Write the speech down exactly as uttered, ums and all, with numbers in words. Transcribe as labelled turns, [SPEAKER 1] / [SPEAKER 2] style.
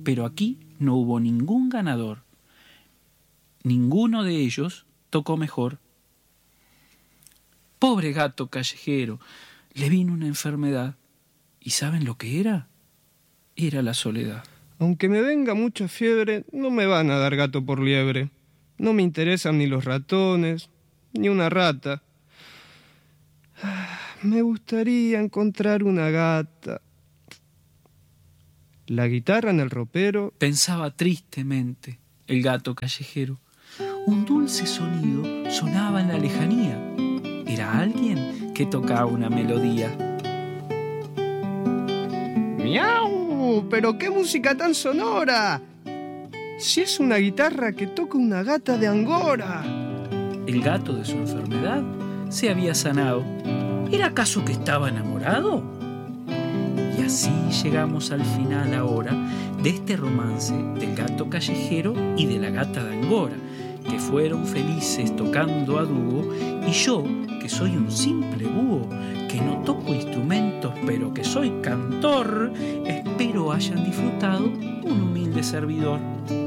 [SPEAKER 1] pero aquí no hubo ningún ganador. Ninguno de ellos tocó mejor. Pobre gato callejero, le vino una enfermedad. ¿Y saben lo que era? Era la soledad.
[SPEAKER 2] Aunque me venga mucha fiebre, no me van a dar gato por liebre. No me interesan ni los ratones, ni una rata. Me gustaría encontrar una gata. La guitarra en el ropero.
[SPEAKER 1] Pensaba tristemente el gato callejero. Un dulce sonido sonaba en la lejanía. Era alguien que tocaba una melodía.
[SPEAKER 2] ¡Miau! ¡Pero qué música tan sonora! Si es una guitarra que toca una gata de Angora.
[SPEAKER 1] El gato de su enfermedad se había sanado. ¿Era acaso que estaba enamorado? Y así llegamos al final ahora de este romance del gato callejero y de la gata de Angora, que fueron felices tocando a dúo, y yo, que soy un simple búho, que no toco instrumentos, pero que soy cantor, espero hayan disfrutado un humilde servidor.